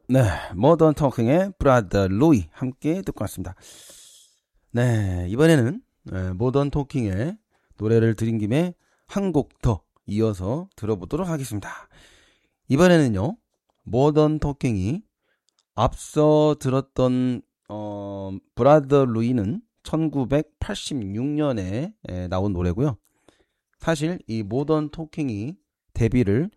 네, 모던 토킹의 브라더 루이 함께 듣고 왔습니다. 네, 이번에는 모던 토킹의 노래를 들은 김에 한 곡 더 이어서 들어보도록 하겠습니다. 이번에는요, 모던 토킹이 앞서 들었던 브라더 루이는 1986년에 나온 노래고요. 사실 이 모던 토킹이 데뷔를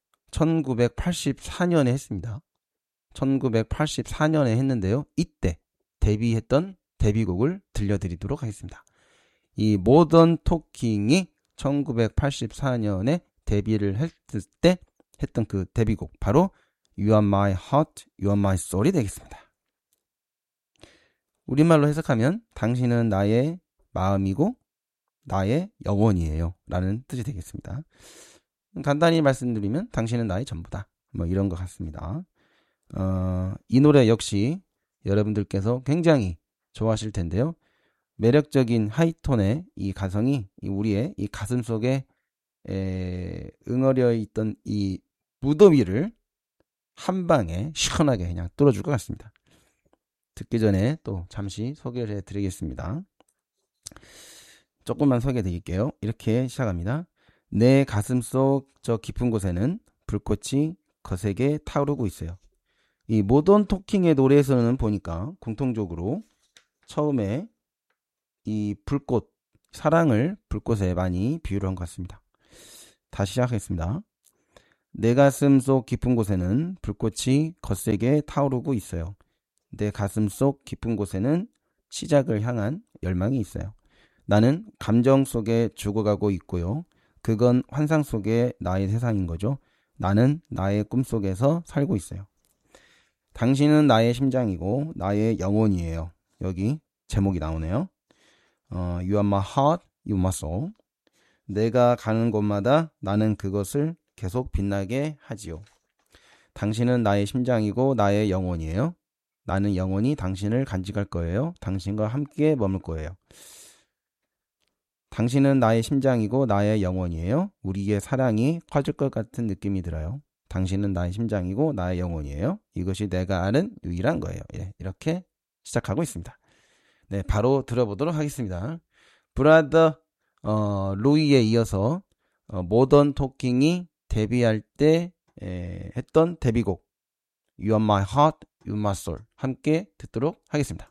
1984년에 했습니다. 1984년에 했는데요. 이때 데뷔했던 데뷔곡을 들려드리도록 하겠습니다. 이 모던 토킹이 1984년에 데뷔를 했을 때 했던 그 데뷔곡 바로 You are my heart, you are my soul이 되겠습니다. 우리말로 해석하면 당신은 나의 마음이고 나의 영혼이에요 라는 뜻이 되겠습니다. 간단히 말씀드리면 당신은 나의 전부다 뭐 이런 것 같습니다. 이 노래 역시 여러분들께서 굉장히 좋아하실 텐데요. 매력적인 하이톤의 이 가성이 우리의 이 가슴 속에 응어려 있던 이 무더위를 한 방에 시원하게 그냥 뚫어줄 것 같습니다. 듣기 전에 또 잠시 소개를 해드리겠습니다. 조금만 소개해 드릴게요. 이렇게 시작합니다. 내 가슴 속 저 깊은 곳에는 불꽃이 거세게 타오르고 있어요. 이 모던 토킹의 노래에서는 보니까 공통적으로 처음에 이 불꽃, 사랑을 불꽃에 많이 비유를 한 것 같습니다. 다시 시작하겠습니다. 내 가슴 속 깊은 곳에는 불꽃이 거세게 타오르고 있어요. 내 가슴 속 깊은 곳에는 시작을 향한 열망이 있어요. 나는 감정 속에 죽어가고 있고요. 그건 환상 속의 나의 세상인 거죠. 나는 나의 꿈속에서 살고 있어요. 당신은 나의 심장이고 나의 영혼이에요. 여기 제목이 나오네요. You are my heart, you are my soul. 내가 가는 곳마다 나는 그것을 계속 빛나게 하지요. 당신은 나의 심장이고 나의 영혼이에요. 나는 영원히 당신을 간직할 거예요. 당신과 함께 머물 거예요. 당신은 나의 심장이고 나의 영혼이에요. 우리의 사랑이 커질 것 같은 느낌이 들어요. 당신은 나의 심장이고 나의 영혼이에요. 이것이 내가 아는 유일한 거예요. 예, 이렇게 시작하고 있습니다. 네, 바로 들어보도록 하겠습니다. 브라더 루이에 이어서 모던 토킹이 데뷔할 때 했던 데뷔곡 You are my heart, you are my soul 함께 듣도록 하겠습니다.